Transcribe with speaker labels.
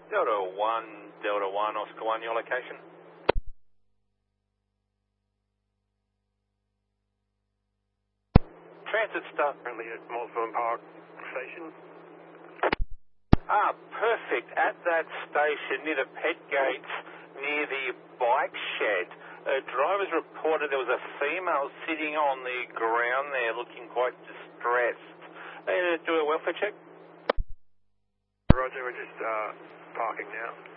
Speaker 1: Delta 1, Oscar 1, your location? Transit staff currently at Malvern Park Station. Perfect. At that station near the pet gates, near the bike shed, drivers reported there was a female sitting on the ground there looking quite distressed. They do a welfare check?
Speaker 2: Roger, we're just parking now.